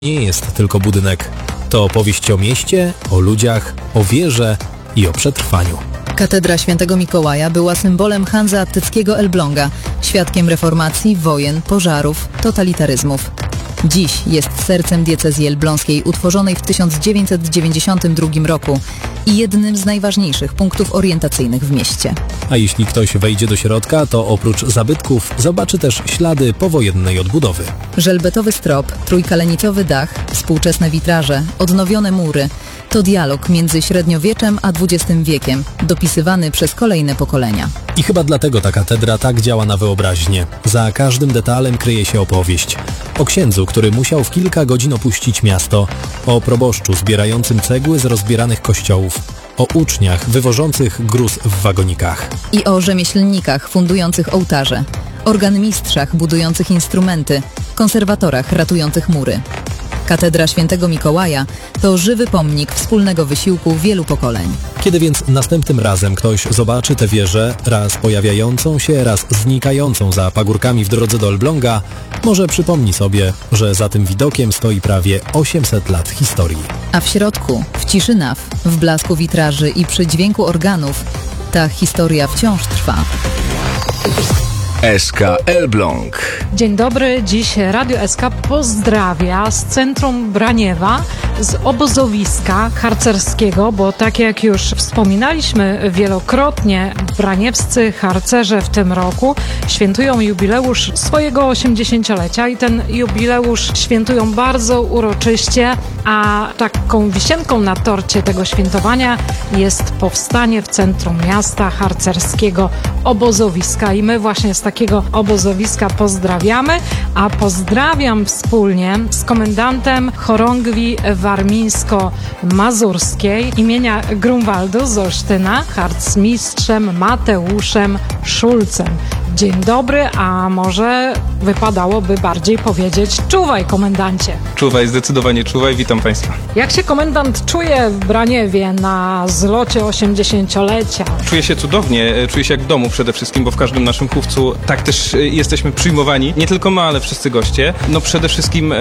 nie jest tylko budynek. To opowieść o mieście, o ludziach, o wierze i o przetrwaniu. Katedra Świętego Mikołaja była symbolem hanzeatyckiego Elbląga, świadkiem reformacji, wojen, pożarów, totalitaryzmów. Dziś jest sercem diecezji elbląskiej utworzonej w 1992 roku i jednym z najważniejszych punktów orientacyjnych w mieście. A jeśli ktoś wejdzie do środka, to oprócz zabytków zobaczy też ślady powojennej odbudowy. Żelbetowy strop, trójkalenicowy dach, współczesne witraże, odnowione mury. To dialog między średniowieczem a XX wiekiem, dopisywany przez kolejne pokolenia. I chyba dlatego ta katedra tak działa na wyobraźnię. Za każdym detalem kryje się opowieść. O księdzu, który musiał w kilka godzin opuścić miasto. O proboszczu zbierającym cegły z rozbieranych kościołów. O uczniach wywożących gruz w wagonikach. I o rzemieślnikach fundujących ołtarze. Organmistrzach budujących instrumenty. Konserwatorach ratujących mury. Katedra Świętego Mikołaja to żywy pomnik wspólnego wysiłku wielu pokoleń. Kiedy więc następnym razem ktoś zobaczy tę wieżę, raz pojawiającą się, raz znikającą za pagórkami w drodze do Elbląga, może przypomni sobie, że za tym widokiem stoi prawie 800 lat historii. A w środku, w ciszy naw, w blasku witraży i przy dźwięku organów, ta historia wciąż trwa. SK Elbląg. Dzień dobry, dziś Radio SK pozdrawia z centrum Braniewa, z obozowiska harcerskiego, bo tak jak już wspominaliśmy wielokrotnie, braniewscy harcerze w tym roku świętują jubileusz swojego 80-lecia i ten jubileusz świętują bardzo uroczyście, a taką wisienką na torcie tego świętowania jest powstanie w centrum miasta harcerskiego obozowiska i my właśnie z takiego obozowiska pozdrawiamy, a pozdrawiam wspólnie z komendantem chorągwi warmińsko-mazurskiej imienia Grunwaldu z Olsztyna, harcmistrzem Mateuszem Szulcem. Dzień dobry, a może wypadałoby bardziej powiedzieć czuwaj, komendancie. Czuwaj, zdecydowanie czuwaj, witam Państwa. Jak się komendant czuje w Braniewie na zlocie 80-lecia? Czuję się cudownie, czuję się jak w domu przede wszystkim, bo w każdym naszym chówcu tak też jesteśmy przyjmowani. Nie tylko my, ale wszyscy goście. No przede wszystkim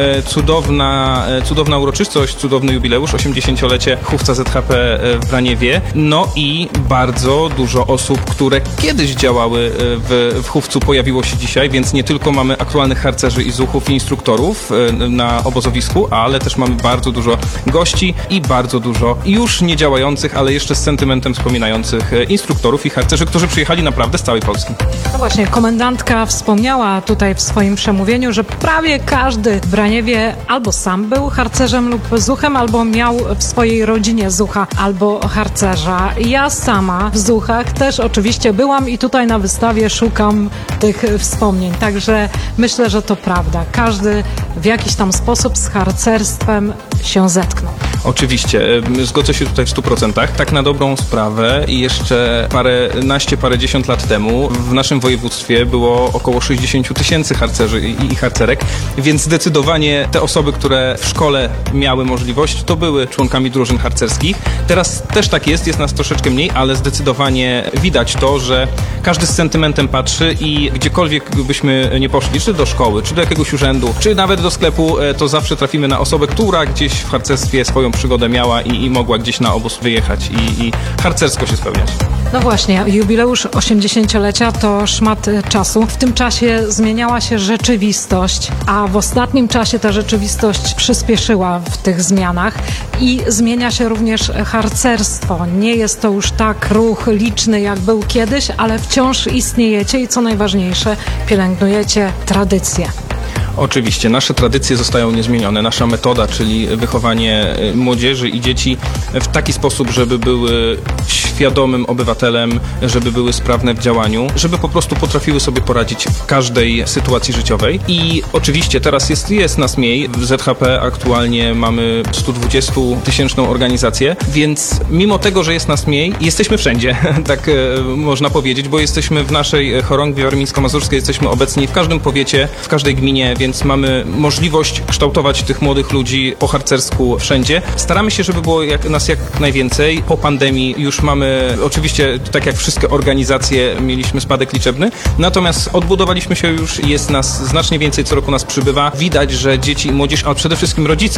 cudowna uroczystość, cudowny jubileusz, 80-lecie chówca ZHP w Braniewie. No i bardzo dużo osób, które kiedyś działały w chówcu pojawiło się dzisiaj, więc nie tylko mamy aktualnych harcerzy i zuchów i instruktorów na obozowisku, ale też mamy bardzo dużo gości i bardzo dużo już nie działających, ale jeszcze z sentymentem wspominających instruktorów i harcerzy, którzy przyjechali naprawdę z całej Polski. No właśnie, komendantka wspomniała tutaj w swoim przemówieniu, że prawie każdy w Braniewie albo sam był harcerzem lub zuchem, albo miał w swojej rodzinie zucha albo harcerza. Ja sama w zuchach też oczywiście byłam i tutaj na wystawie szukam tych wspomnień, także myślę, że to prawda. Każdy w jakiś tam sposób z harcerstwem się zetknął. Oczywiście, zgodzę się tutaj w 100%. Tak na dobrą sprawę i jeszcze parędziesiąt lat temu w naszym województwie było około 60 000 harcerzy i harcerek, więc zdecydowanie te osoby, które w szkole miały możliwość, to były członkami drużyn harcerskich. Teraz też tak jest nas troszeczkę mniej, ale zdecydowanie widać to, że każdy z sentymentem patrzy i gdziekolwiek byśmy nie poszli, czy do szkoły, czy do jakiegoś urzędu, czy nawet do sklepu, to zawsze trafimy na osobę, która gdzieś w harcerstwie swoją przygodę miała i mogła gdzieś na obóz wyjechać i harcersko się spełniać. No właśnie, jubileusz 80-lecia to szmat czasu. W tym czasie zmieniała się rzeczywistość, a w ostatnim czasie ta rzeczywistość przyspieszyła w tych zmianach i zmienia się również harcerstwo. Nie jest to już tak ruch liczny, jak był kiedyś, ale wciąż istniejecie i co najważniejsze, pielęgnujecie tradycje. Oczywiście, nasze tradycje zostają niezmienione. Nasza metoda, czyli wychowanie młodzieży i dzieci w taki sposób, żeby były świadomym obywatelem, żeby były sprawne w działaniu, żeby po prostu potrafiły sobie poradzić w każdej sytuacji życiowej. I oczywiście teraz jest nas mniej. W ZHP aktualnie mamy 120-tysięczną organizację, więc mimo tego, że jest nas mniej, jesteśmy wszędzie, tak można powiedzieć, bo jesteśmy w naszej chorągwi warmińsko-mazurskiej, jesteśmy obecni w każdym powiecie, w każdej gminie, więc mamy możliwość kształtować tych młodych ludzi po harcersku wszędzie. Staramy się, żeby było nas jak najwięcej. Po pandemii już mamy, oczywiście tak jak wszystkie organizacje, mieliśmy spadek liczebny, natomiast odbudowaliśmy się już, jest nas znacznie więcej, co roku nas przybywa. Widać, że dzieci i młodzież, ale przede wszystkim rodzice